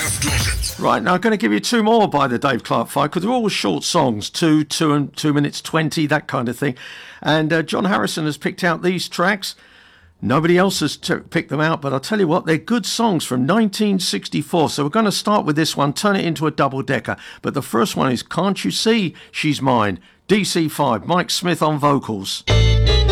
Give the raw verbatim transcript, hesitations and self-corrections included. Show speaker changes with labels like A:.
A: Right, now I'm going to give you two more by the Dave Clark Five, because they're all short songs, two, two and two minutes twenty, that kind of thing. And uh, John Harrison has picked out these tracks. Nobody else has t- picked them out, but I'll tell you what, they're good songs from nineteen sixty-four. So we're going to start with this one, turn it into a double-decker. But the first one is Can't You See She's Mine? D C five, Mike Smith on vocals.